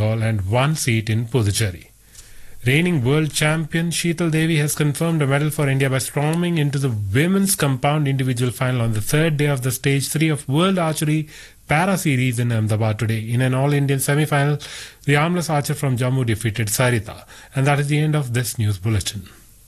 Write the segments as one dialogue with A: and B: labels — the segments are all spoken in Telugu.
A: Bengal and 1 seat in Puducherry. Reigning world champion Sheetal Devi has confirmed a medal for India by storming into the women's compound individual final on the third day of the Stage 3 of World Archery Para Series in Ahmedabad today. In an all-Indian semi-final, the armless archer from Jammu defeated Sarita. And that is the end of this news bulletin.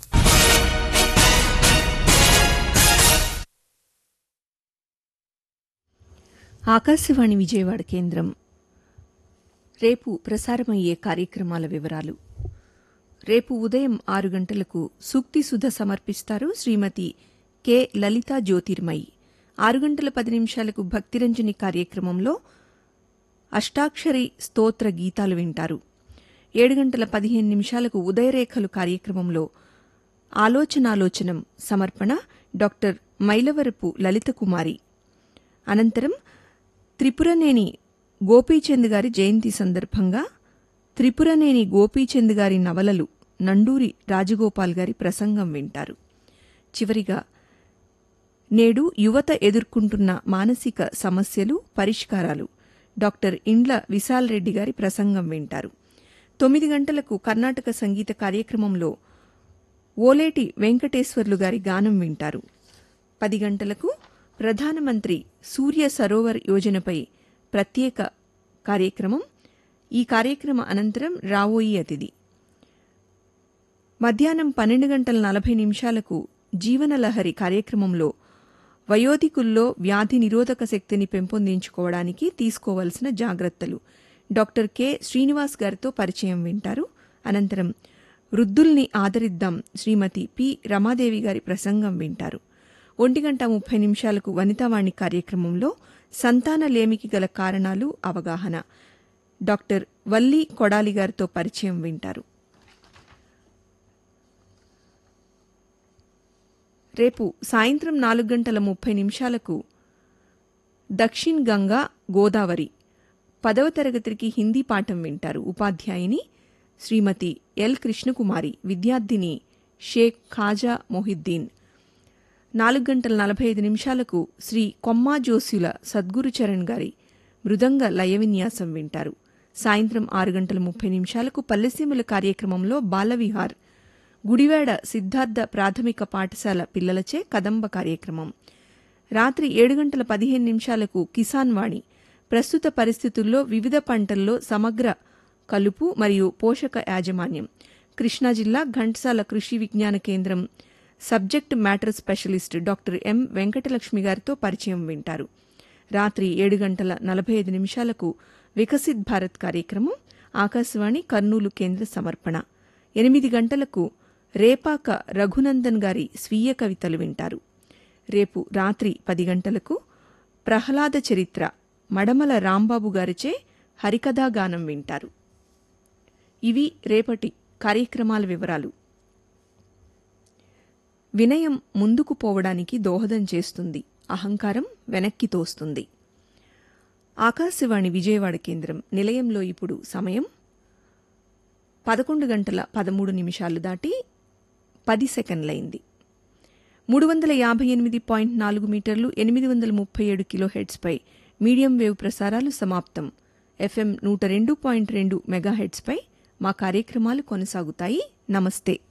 B: Akashvani Vijayawada కేంద్రం రేపు ప్రసారమయ్యే కార్యక్రమాల వివరాలు. రేపు ఉదయం 6 గంటలకు సూక్తి సుధ సమర్పిస్తారు శ్రీమతి కె లలితా జ్యోతిర్మయి. 6 గంటల 10 నిమిషాలకు భక్తిరంజని కార్యక్రమంలో అష్టాక్షరి స్తోత్ర గీతాలు వింటారు. 7 గంటల 15 నిమిషాలకు ఉదయరేఖలు కార్యక్రమంలో ఆలోచనాలోచనం సమర్పణ డాక్టర్ మైలవరపు లలితకుమారి. అనంతరం త్రిపురనేని గోపీచంద్ గారి జయంతి సందర్భంగా త్రిపురనేని గోపీచంద్ గారి నవలలు నండూరి రాజగోపాల్ గారి ప్రసంగం వింటారు. చివరిగా నేడు యువత ఎదుర్కొంటున్న మానసిక సమస్యలు పరిష్కారాలు డాక్టర్ ఇండ్ల విశాల్ రెడ్డి గారి ప్రసంగం వింటారు. 9 గంటలకు కర్ణాటక సంగీత కార్యక్రమంలో ఓలేటి వెంకటేశ్వర్లు గారి గానం వింటారు. 10 గంటలకు ప్రధానమంత్రి సూర్య సరోవర్ యోజనపై ప్రత్యేక కార్యక్రమం. ఈ కార్యక్రమ అనంతరం రావోయి అతిథి. మధ్యాహ్నం 12 గంటల 40 నిమిషాలకు జీవనలహరి కార్యక్రమంలో వయోధికుల్లో వ్యాధి నిరోధక శక్తిని పెంపొందించుకోవడానికి తీసుకోవలసిన జాగ్రత్తలు డాక్టర్ కె శ్రీనివాస్ గారితో పరిచయం వింటారు. అనంతరం వృద్ధుల్ని ఆదరిద్దాం శ్రీమతి పి రమాదేవి గారి ప్రసంగం వింటారు. 1 గంట 30 నిమిషాలకు వనితావాణి కార్యక్రమంలో సంతానలేమికి గల కారణాలు అవగాహన డాక్టర్ వల్లి కొడాలి గారితో పరిచయం వింటారు. రేపు సాయంత్రం 4 గంటల 30 నిమిషాలకు దక్షిణ్ గంగా గోదావరి 10వ తరగతికి హిందీ పాఠం వింటారు. ఉపాధ్యాయుని శ్రీమతి ఎల్ కృష్ణకుమారి, విద్యార్థిని షేక్ ఖాజా మొహిద్దీన్. 4 గంటల 45 నిమిషాలకు శ్రీ కొమ్మా జోస్యుల సద్గురుచరణ్ గారి మృదంగ లయ విన్యాసం వింటారు. సాయంత్రం 6 గంటల 30 నిమిషాలకు పల్లెసీమల కార్యక్రమంలో బాలవిహార్ గుడివాడ సిద్ధార్థ ప్రాథమిక పాఠశాల పిల్లలచే కదంబ కార్యక్రమం. రాత్రి 7 గంటల 15 నిమిషాలకు కిసాన్ వాణి ప్రస్తుత పరిస్థితుల్లో వివిధ పంటల్లో సమగ్ర కలుపు మరియు పోషక యాజమాన్యం కృష్ణా జిల్లా ఘంటసాల కృషి విజ్ఞాన కేంద్రం subject matter specialist doctor M Venkatalakshmi గారితో పరిచయం వింటారు. రాత్రి 7 గంటల 45 నిమిషాలకు వికసిత్ భారత్ కార్యక్రమం ఆకాశవాణి కర్నూలు కేంద్ర సమర్పణ. 8 గంటలకు రేపాక రఘునందన్ గారి స్వీయ కవితలు వింటారు. రేపు రాత్రి 10 గంటలకు ప్రహ్లాద చరిత్ర మడమల రాంబాబు గారిచే హరికథా గానం వింటారు. ఇవి రేపటి కార్యక్రమాల వివరాలు. వినయం ముందుకు పోవడానికి దోహదం చేస్తుంది, అహంకారం వెనక్కి తోస్తుంది. ఆకాశవాణి విజయవాడ కేంద్రం నిలయంలో ఇప్పుడు సమయం 11 గంటల 13 నిమిషాలు దాటి 10 సెకండ్లైంది. 358.4 మీటర్లు 837 కిలోహెర్ట్జ్పై మీడియం వేవ్ ప్రసారాలు సమాప్తం. FM 102.2 మెగాహెర్ట్జ్పై మా కార్యక్రమాలు కొనసాగుతాయి. నమస్తే.